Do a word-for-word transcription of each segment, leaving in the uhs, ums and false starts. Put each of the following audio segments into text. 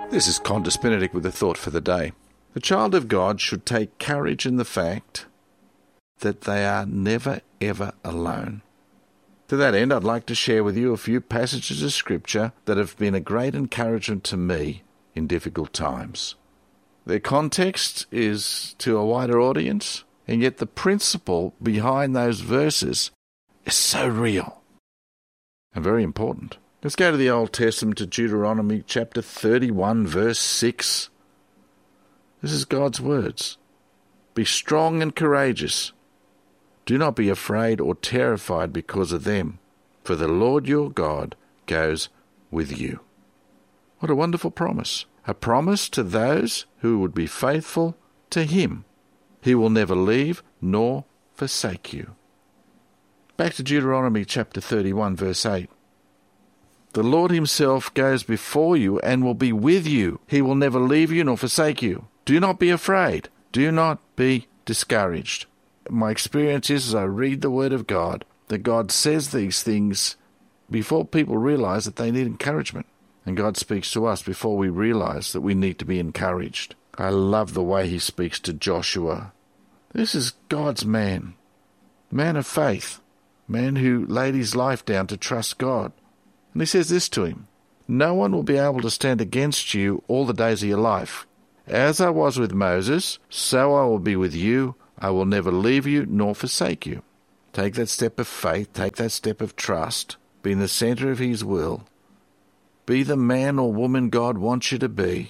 This is Qantas Benedict with a thought for the day. The child of God should take courage in the fact that they are never ever alone. To that end, I'd like to share with you a few passages of Scripture that have been a great encouragement to me in difficult times. Their context is to a wider audience, and yet the principle behind those verses is so real and very important. Let's go to the Old Testament, to Deuteronomy chapter thirty-one, verse six. This is God's words. Be strong and courageous. Do not be afraid or terrified because of them, for the Lord your God goes with you. What a wonderful promise. A promise to those who would be faithful to Him. He will never leave nor forsake you. Back to Deuteronomy chapter thirty-one, verse eight. The Lord Himself goes before you and will be with you. He will never leave you nor forsake you. Do not be afraid. Do not be discouraged. My experience is, as I read the Word of God, that God says these things before people realize that they need encouragement. And God speaks to us before we realize that we need to be encouraged. I love the way He speaks to Joshua. This is God's man, man of faith, man who laid his life down to trust God. And He says this to him, no one will be able to stand against you all the days of your life. As I was with Moses, so I will be with you. I will never leave you nor forsake you. Take that step of faith, take that step of trust, be in the center of His will. Be the man or woman God wants you to be.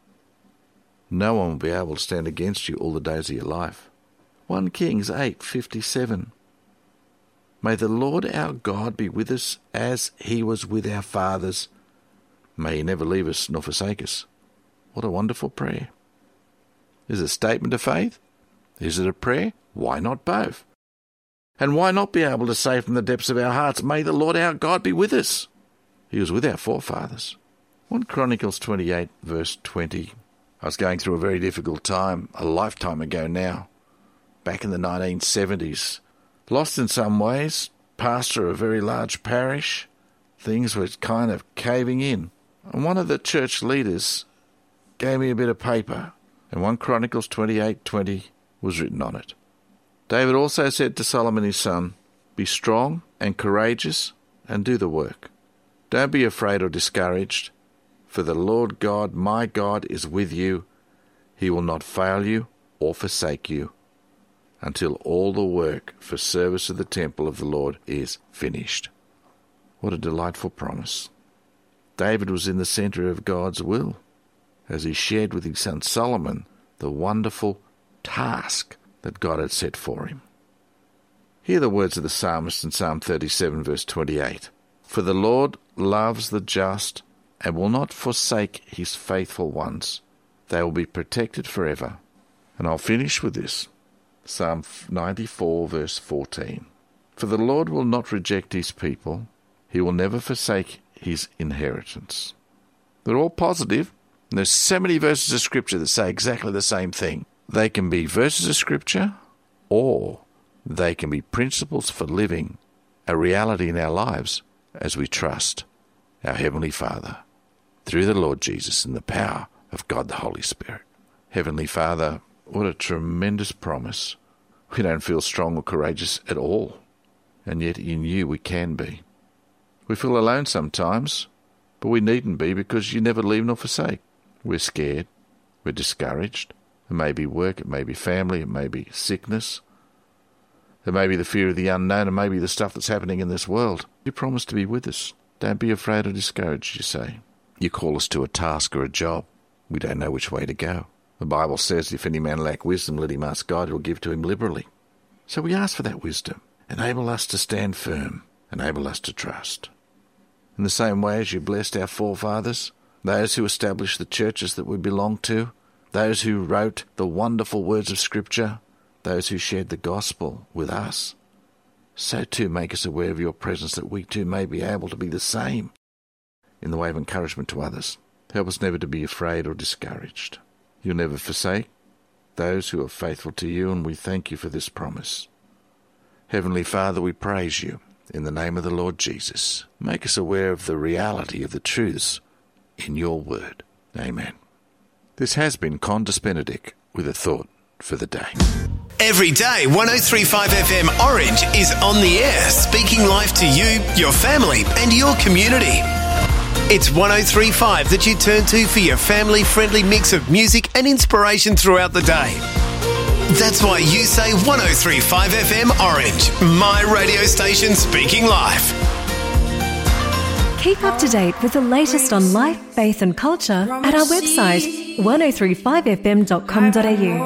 No one will be able to stand against you all the days of your life. First Kings eight fifty-seven. May the Lord our God be with us as He was with our fathers. May He never leave us nor forsake us. What a wonderful prayer. Is it a statement of faith? Is it a prayer? Why not both? And why not be able to say from the depths of our hearts, may the Lord our God be with us? He was with our forefathers. First Chronicles twenty-eight, verse twenty. I was going through a very difficult time, a lifetime ago now, back in the nineteen seventies. Lost in some ways, pastor of a very large parish. Things were kind of caving in. And one of the church leaders gave me a bit of paper, and First Chronicles twenty-eight twenty was written on it. David also said to Solomon his son, be strong and courageous and do the work. Don't be afraid or discouraged, for the Lord God, my God, is with you. He will not fail you or forsake you until all the work for service of the temple of the Lord is finished. What a delightful promise. David was in the center of God's will as he shared with his son Solomon the wonderful task that God had set for him. Hear the words of the psalmist in Psalm thirty-seven, verse twenty-eight. For the Lord loves the just and will not forsake His faithful ones. They will be protected forever. And I'll finish with this. Psalm ninety-four, verse fourteen. For the Lord will not reject His people. He will never forsake His inheritance. They're all positive. And there's so many verses of Scripture that say exactly the same thing. They can be verses of Scripture, or they can be principles for living, a reality in our lives as we trust our Heavenly Father through the Lord Jesus and the power of God the Holy Spirit. Heavenly Father, what a tremendous promise. We don't feel strong or courageous at all, and yet in You we can be. We feel alone sometimes, but we needn't be, because You never leave nor forsake. We're scared. We're discouraged. It may be work, it may be family, it may be sickness. It may be the fear of the unknown, it may be the stuff that's happening in this world. You promise to be with us. Don't be afraid or discouraged, You say. You call us to a task or a job. We don't know which way to go. The Bible says, if any man lack wisdom, let him ask God, who will give to him liberally. So we ask for that wisdom. Enable us to stand firm. Enable us to trust. In the same way as You blessed our forefathers, those who established the churches that we belong to, those who wrote the wonderful words of Scripture, those who shared the gospel with us, so too make us aware of Your presence, that we too may be able to be the same in the way of encouragement to others. Help us never to be afraid or discouraged. You'll never forsake those who are faithful to You, and we thank You for this promise. Heavenly Father, we praise You in the name of the Lord Jesus. Make us aware of the reality of the truths in Your word. Amen. This has been Condis Benedict with a thought for the day. Every day, one oh three point five F M Orange is on the air, speaking life to you, your family and your community. It's one oh three point five that you turn to for your family-friendly mix of music and inspiration throughout the day. That's why you say one oh three point five F M Orange, my radio station speaking life. Keep up to date with the latest on life, faith and culture at our website one oh three five f m dot com dot a u.